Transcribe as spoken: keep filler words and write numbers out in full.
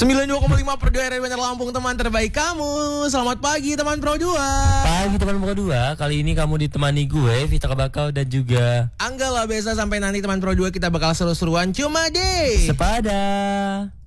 sembilan puluh dua koma lima per dua R R I Bandar Lampung, teman terbaik kamu. Selamat pagi teman Pro dua. Pagi teman Pro dua. Kali ini kamu ditemani gue, Vita Kabakau dan juga Angga lah biasa. Sampai nanti teman Pro dua kita bakal seru-seruan cuma deh Sepada.